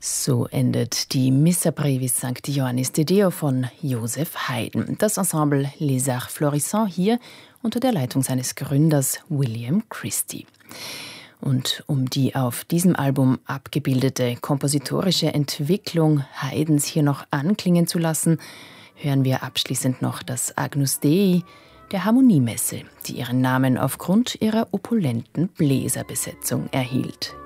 So endet die Missa Brevis St. Ioannis de Deo von Joseph Haydn. Das Ensemble Les Arts Florissants hier unter der Leitung seines Gründers William Christie. Und um die auf diesem Album abgebildete kompositorische Entwicklung Haydns hier noch anklingen zu lassen, hören wir abschließend noch das Agnus Dei der Harmoniemesse, die ihren Namen aufgrund ihrer opulenten Bläserbesetzung erhielt.